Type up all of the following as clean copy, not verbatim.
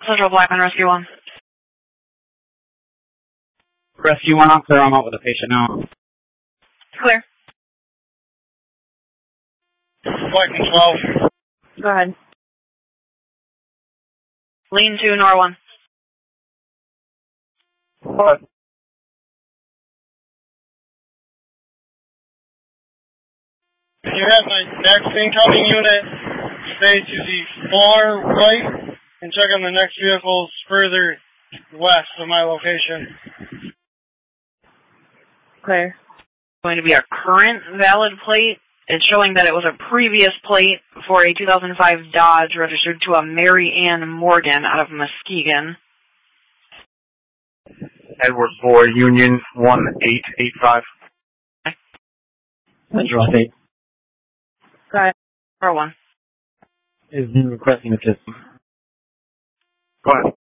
Central Blackman, Rescue 1. Rescue 1, I'm clear. I'm out with the patient now. Clear. Blackman 12. Go ahead. Lean 2, Nor 1. What? You have my next incoming unit stay to the far right and check on the next vehicles further west of my location. Clear. Going to be a current valid plate. It's showing that it was a previous plate for a 2005 Dodge registered to a Mary Ann Morgan out of Muskegon. Edward Boy, Union 1885. Central State. Go ahead. Nor 1. Is requesting assistance. Go ahead.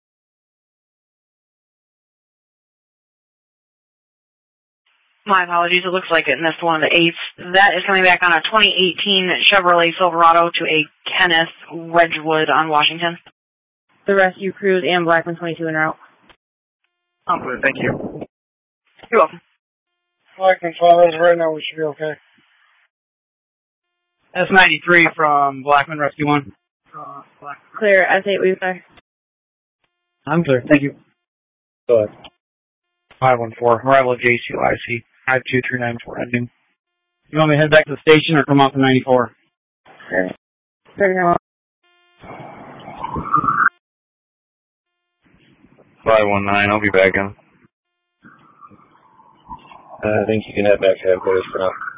My apologies, it looks like it missed one of the 8s. That is coming back on a 2018 Chevrolet Silverado to a Kenneth Wedgwood on Washington. The rescue crews and Blackman 22 en route. I'm good, thank you. You're welcome. Blackman 12, as of right now, we should be okay. S93 from Blackman, Rescue 1. Clear. S8, will you say? I'm clear, thank you. Go ahead. 514, arrival of JCYC, 52394 ending. You want me to head back to the station or come off the 94? Clear. Clear. 519, I'll be back in. I think you can head back to headquarters for now.